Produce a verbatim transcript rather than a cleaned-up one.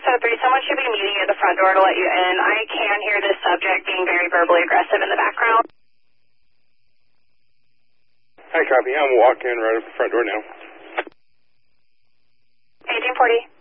oh three, someone should be meeting at the front door to let you in. I can hear this subject being very verbally aggressive in the background. Hi, copy. I'm walking right up the front door now. Agent forty.